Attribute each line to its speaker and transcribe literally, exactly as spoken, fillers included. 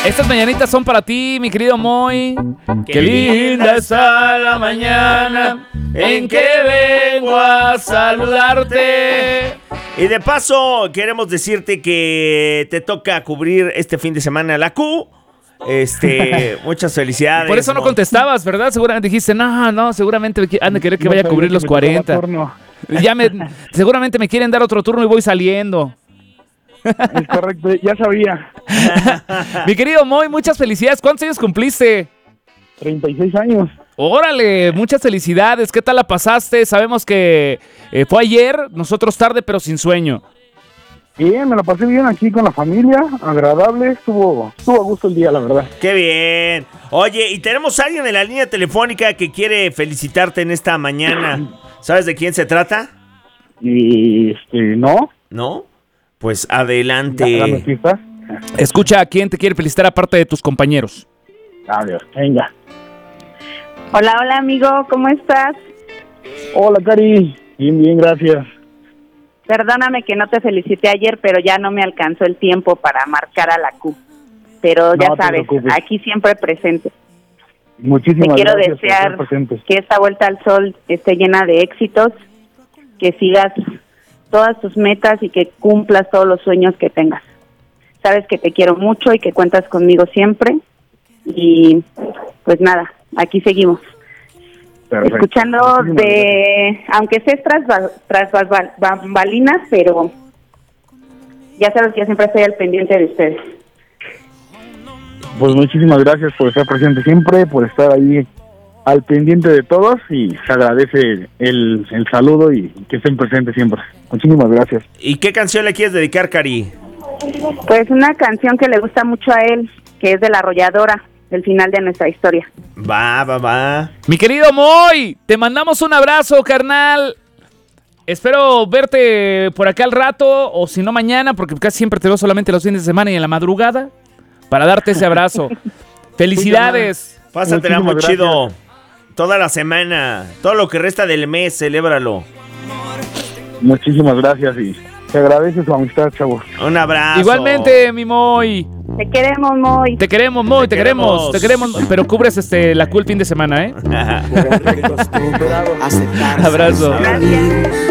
Speaker 1: Estas mañanitas son para ti, mi querido Moy. Qué linda está la mañana en que vengo a saludarte.
Speaker 2: Y de paso, queremos decirte que te toca cubrir este fin de semana la Q. Este, muchas felicidades.
Speaker 1: Por eso no contestabas, ¿verdad? Seguramente dijiste, no, no, seguramente han de querer que
Speaker 3: No
Speaker 1: vaya a
Speaker 3: sabía
Speaker 1: cubrir
Speaker 3: que
Speaker 1: los
Speaker 3: me tocaba
Speaker 1: cuarenta.
Speaker 3: turno.
Speaker 1: Ya me, seguramente me quieren dar otro turno y voy saliendo.
Speaker 3: Es correcto, ya sabía.
Speaker 1: Mi querido Moy, muchas felicidades. ¿Cuántos años cumpliste?
Speaker 3: treinta y seis años.
Speaker 1: Órale, muchas felicidades. ¿Qué tal la pasaste? Sabemos que eh, fue ayer, nosotros tarde pero sin sueño.
Speaker 3: Bien, me la pasé bien aquí con la familia, agradable, estuvo, estuvo a gusto el día, la verdad.
Speaker 2: ¡Qué bien! Oye, y tenemos a alguien en la línea telefónica que quiere felicitarte en esta mañana. ¿Sabes de quién se trata?
Speaker 3: Y, este, ¿no?
Speaker 2: ¿No? Pues adelante.
Speaker 3: Dame pistas.
Speaker 1: Escucha a quién te quiere felicitar aparte de tus compañeros.
Speaker 3: A ver, venga.
Speaker 4: Hola, hola amigo, ¿cómo estás?
Speaker 3: Hola, Cari. Bien, bien, gracias.
Speaker 4: Perdóname que no te felicité ayer, pero ya no me alcanzó el tiempo para marcar a la Q. Pero ya
Speaker 3: No te
Speaker 4: sabes,
Speaker 3: preocupes.
Speaker 4: aquí siempre presente.
Speaker 3: Muchísimas
Speaker 4: Te quiero
Speaker 3: gracias por
Speaker 4: desear
Speaker 3: estar presentes.
Speaker 4: que esta vuelta al sol esté llena de éxitos, que sigas todas tus metas y que cumplas todos los sueños que tengas. Sabes que te quiero mucho y que cuentas conmigo siempre. Y pues nada, aquí seguimos.
Speaker 3: Perfecto.
Speaker 4: Escuchando
Speaker 3: Muchísimas
Speaker 4: de, aunque estés tras, ba- tras ba- bambalinas, pero ya sabes que yo siempre estoy al pendiente de ustedes.
Speaker 3: Pues muchísimas gracias por estar presente siempre, por estar ahí al pendiente de todos y se agradece el, el saludo y que estén presentes siempre. Muchísimas gracias.
Speaker 2: ¿Y qué canción le quieres dedicar, Cari?
Speaker 4: Pues una canción que le gusta mucho a él, que es de La Arrolladora, el final de nuestra historia.
Speaker 2: Va, va, va.
Speaker 1: Mi querido Moy, te mandamos un abrazo, carnal. Espero verte por acá al rato, o si no mañana, porque casi siempre te veo solamente los fines de semana y en la madrugada, para darte ese abrazo. Felicidades.
Speaker 2: Pásatela muy
Speaker 3: Muchísimas
Speaker 2: chido. Toda la semana, todo lo que resta del mes, celébralo.
Speaker 3: Muchísimas gracias y se agradece su amistad, chavos.
Speaker 2: Un abrazo.
Speaker 1: Igualmente, mi Moy.
Speaker 4: Te queremos, Moy.
Speaker 1: Te queremos, Moy, te,
Speaker 2: Te
Speaker 1: queremos,
Speaker 2: queremos.
Speaker 1: te queremos, pero cubres este la Q el fin de semana, ¿eh?
Speaker 5: Aceptar
Speaker 1: Abrazo.
Speaker 4: Gracias.